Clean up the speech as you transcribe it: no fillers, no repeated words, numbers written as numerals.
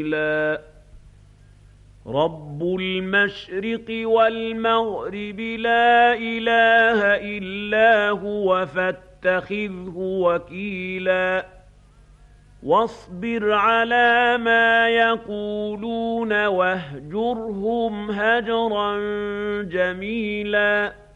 رب المشرق والمغرب لا إله إلا هو فاتخذه وكيلا واصبر على ما يقولون واهجرهم هجرا جميلا